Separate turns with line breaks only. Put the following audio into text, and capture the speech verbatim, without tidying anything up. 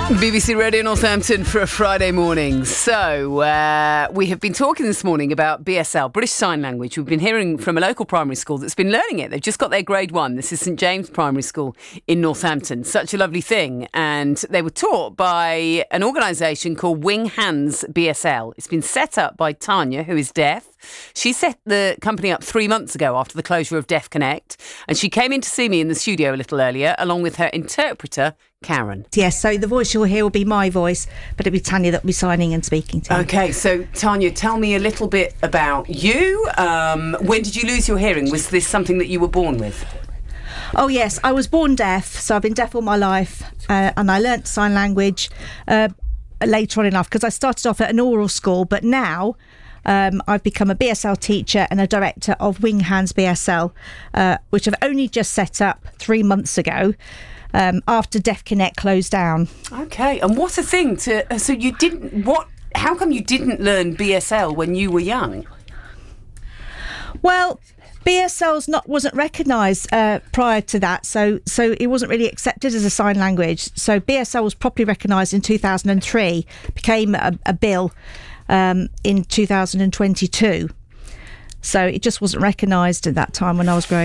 B B C Radio Northampton for a Friday morning. So, uh, we have been talking this morning about B S L, British Sign Language. We've been hearing from a local primary school that's been learning it. They've just got their grade one. This is St James Primary School in Northampton. Such a lovely thing. And they were taught by an organisation called Wing Hands B S L. It's been set up by Tanya, who is deaf. She set the company up three months ago after the closure of Deaf Connect. And she came in to see me in the studio a little earlier, along with her interpreter, Karen.
Yes, so the voice you'll hear will be my voice, but it'll be Tanya that will be signing and speaking to.
Okay, so Tanya, tell me a little bit about you. Um, when did you lose your hearing? Was this something that you were born with?
Oh yes, I was born deaf, so I've been deaf all my life, uh, and I learnt sign language uh, later on in life because I started off at an oral school, but now Um, I've become a B S L teacher and a director of Wing Hands B S L, uh, which I've only just set up three months ago um, after Deaf Connect closed down.
Okay, and what a thing to... So you didn't... What? How come you didn't learn B S L when you were young?
Well, B S L's not wasn't recognised uh, prior to that, so so it wasn't really accepted as a sign language. So B S L was properly recognised in two thousand three, became a, a bill um, in two thousand twenty-two. So it just wasn't recognised at that time when I was growing